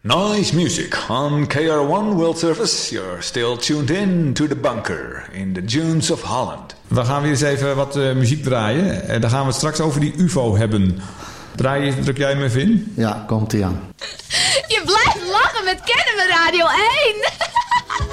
Nice music on KR1 World Service. You're still tuned in to the bunker in the dunes of Holland. We gaan weer eens even wat muziek draaien. En dan gaan we het straks over die UFO hebben. Druk jij hem even in? Ja, komt-ie aan. Je blijft lachen met Kennen we Radio 1.